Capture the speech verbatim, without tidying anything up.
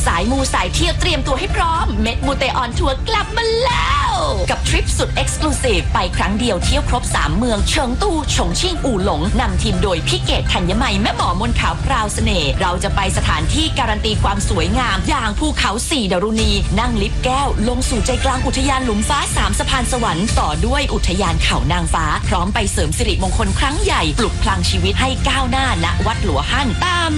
ายมูสายเที่ยวเตรียมตัวให้พร้อมเม็ดมูเตออนทัวร์กลับมาแล้วกับทริปสุดเอ็กซ์คลูซีฟไปครั้งเดียวเที่ยวครบสามเมืองเฉิงตูฉงชิ่งอู่หลงนำทีมโดยพี่เกศธัญมัยแม่หมอมนขาวพราวเสน่ห์เราจะไปสถานที่การันตีความสวยงามอย่างภูเขาสี่ดารุณีนั่งลิฟต์แก้วลงสู่ใจกลางอุทยานหลุมฟ้าสามสะพานสวรรค์ต่อด้วยอุทยานเขานางฟ้าพร้อมไปเสริมสิริมงคลครั้งใหญ่ปลุกพลังชีวิตให้ก้าวหน้าณวัดหลัวฮั่นตาม